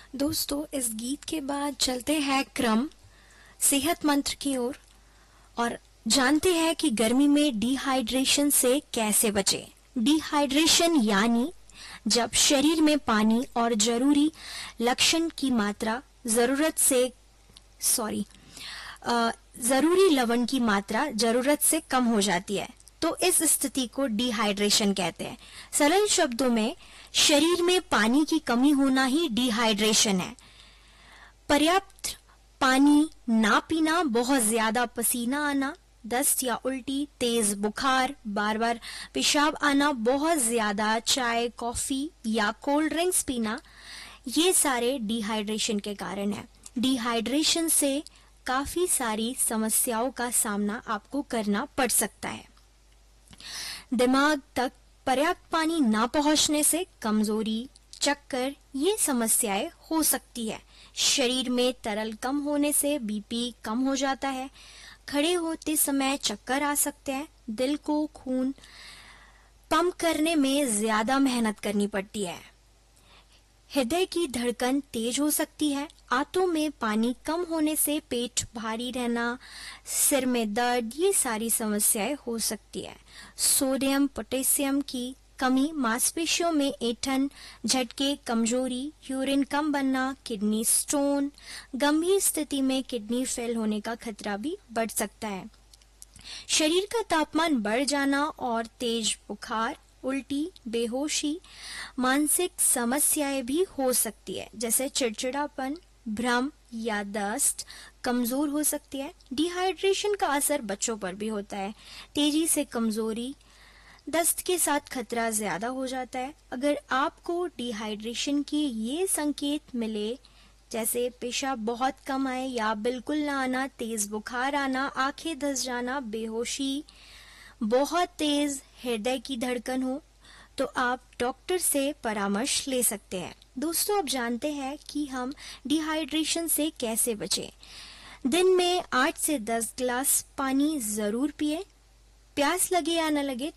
दोस्तों, इस गीत के बाद चलते हैं क्रम सेहत मंत्र की ओर और जानते हैं कि गर्मी में डिहाइड्रेशन से कैसे बचें। डिहाइड्रेशन यानी जब शरीर में पानी और जरूरी लवण की मात्रा जरूरत से कम हो जाती है, तो इस स्थिति को डिहाइड्रेशन कहते हैं। सरल शब्दों में शरीर में पानी की कमी होना ही डिहाइड्रेशन है। पर्याप्त पानी ना पीना, बहुत ज्यादा पसीना आना, दस्त या उल्टी, तेज बुखार, बार बार पेशाब आना, बहुत ज्यादा चाय, कॉफी या कोल्ड ड्रिंक्स पीना, ये सारे डिहाइड्रेशन के कारण है। डिहाइड्रेशन से काफी सारी समस्याओं का सामना आपको करना पड़ सकता है। दिमाग तक पर्याप्त पानी ना पहुंचने से कमजोरी, चक्कर, ये समस्याएं हो सकती है। शरीर में तरल कम होने से बीपी कम हो जाता है। खड़े होते समय चक्कर आ सकते हैं। दिल को खून पंप करने में ज्यादा मेहनत करनी पड़ती है। हृदय की धड़कन तेज हो सकती है। आंतों में पानी कम होने से पेट भारी रहना, सिर में दर्द, ये सारी समस्याएं हो सकती है। सोडियम, पोटेशियम की कमी, मांसपेशियों में ऐंठन, झटके, कमजोरी, यूरिन कम बनना, किडनी स्टोन, गंभीर स्थिति में किडनी फेल होने का खतरा भी बढ़ सकता है। शरीर का तापमान बढ़ जाना और तेज बुखार, उल्टी, बेहोशी, मानसिक समस्याएं भी हो सकती है, जैसे चिड़चिड़ापन, भ्रम या दस्त कमजोर हो सकती है। डिहाइड्रेशन का असर बच्चों पर भी होता है। तेजी से कमजोरी, दस्त के साथ खतरा ज्यादा हो जाता है। अगर आपको डिहाइड्रेशन के ये संकेत मिले, जैसे पेशाब बहुत कम आए या बिल्कुल ना आना, तेज बुखार आना, आंखें धंस जाना, बेहोशी बहुत तेज, हृदय की धड़कन हो, तो आप डॉक्टर से परामर्श ले सकते हैं। दोस्तों, अब जानते हैं कि हम डिहाइड्रेशन से कैसे बचें। दिन में 8 से 10 गिलास पानी जरूर पिए। प्यास लगे या न लगे